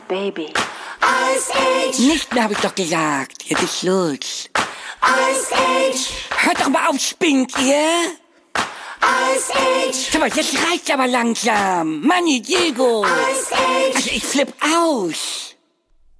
Baby. Ice Age. Nicht mehr, hab ich doch gesagt. Jetzt ist los. Ice Age. Hört doch mal auf, spinnt ihr? Ice Age. Sag mal, jetzt reicht's aber langsam. Manni, Diego. Ice Age. Also ich flipp aus.